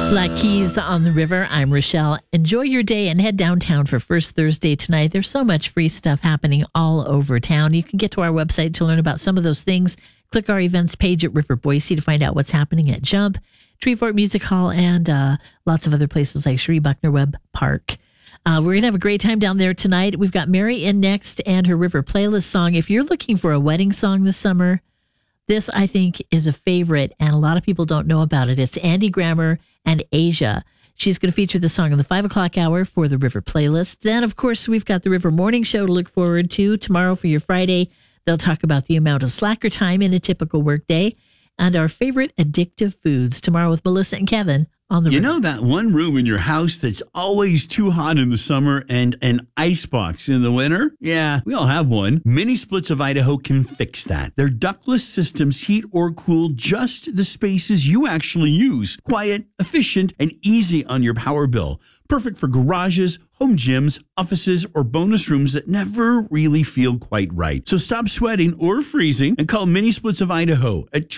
Black Keys on the River. I'm Rochelle. Enjoy your day and head downtown for First Thursday tonight. There's so much free stuff happening all over town. You can get to our website to learn about some of those things. Click our events page at River Boise to find out what's happening at Jump, Treefort Music Hall, and lots of other places like Cherie Buckner Webb Park. We're going to have a great time down there tonight. We've got Mary in next and her River Playlist song. If you're looking for a wedding song this summer, this, I think, is a favorite, and a lot of people don't know about it. It's Andy Grammer and Asia. She's going to feature the song on the 5 o'clock hour for the River Playlist. Then, of course, we've got the River Morning Show to look forward to. Tomorrow for your Friday, they'll talk about the amount of slacker time in a typical workday and our favorite addictive foods. Tomorrow with Melissa and Kevin on the River. You know that one room in your house that's always too hot in the summer and an icebox in the winter? Yeah, we all have one. Mini Splits of Idaho can fix that. Their ductless systems heat or cool just the spaces you actually use. Quiet, efficient, and easy on your power bill. Perfect for garages, home gyms, offices, or bonus rooms that never really feel quite right. So stop sweating or freezing and call Mini Splits of Idaho at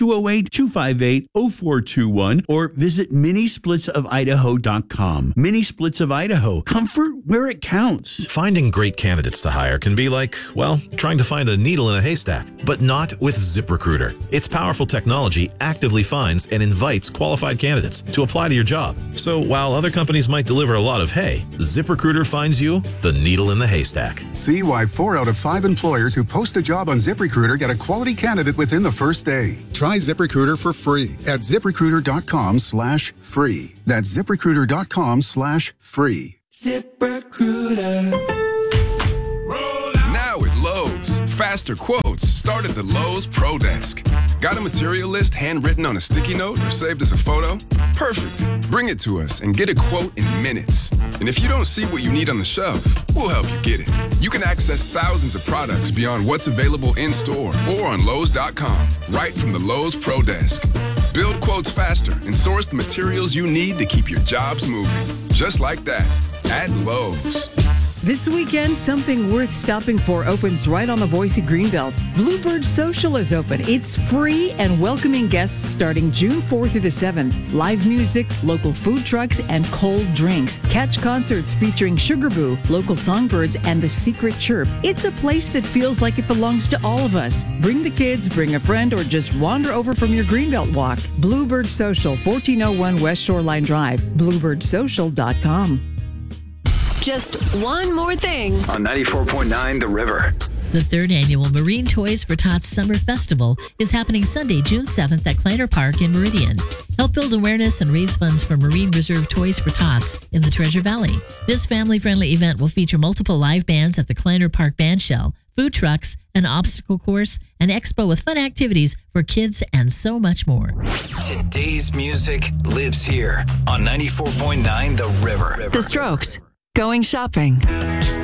208-258-0421 or visit minisplitsofidaho.com. Mini Splits of Idaho. Comfort where it counts. Finding great candidates to hire can be like, well, trying to find a needle in a haystack, but not with ZipRecruiter. Its powerful technology actively finds and invites qualified candidates to apply to your job. So while other companies might deliver a lot of hay, ZipRecruiter finds you the needle in the haystack. See why 4 out of 5 employers who post a job on ZipRecruiter get a quality candidate within the first day. Try ZipRecruiter for free at ZipRecruiter.com/free. That's ZipRecruiter.com/free. ZipRecruiter. Now at Lowe's, faster quotes start at the Lowe's Pro Desk. Got a material list handwritten on a sticky note or saved as a photo? Perfect. Bring it to us and get a quote in minutes. And if you don't see what you need on the shelf, we'll help you get it. You can access thousands of products beyond what's available in store or on Lowe's.com, right from the Lowe's Pro Desk. Build quotes faster and source the materials you need to keep your jobs moving. Just like that, at Lowe's. This weekend, something worth stopping for opens right on the Boise Greenbelt. Bluebird Social is open. It's free and welcoming guests starting June 4th through the 7th. Live music, local food trucks, and cold drinks. Catch concerts featuring Sugar Boo, local songbirds, and The Secret Chirp. It's a place that feels like it belongs to all of us. Bring the kids, bring a friend, or just wander over from your Greenbelt walk. Bluebird Social, 1401 West Shoreline Drive. BluebirdSocial.com. Just one more thing. On 94.9 The River. The third annual Marine Toys for Tots Summer Festival is happening Sunday, June 7th at Kleiner Park in Meridian. Help build awareness and raise funds for Marine Reserve Toys for Tots in the Treasure Valley. This family-friendly event will feature multiple live bands at the Kleiner Park Bandshell, food trucks, an obstacle course, an expo with fun activities for kids, and so much more. Today's music lives here on 94.9 The River. The Strokes. Going shopping.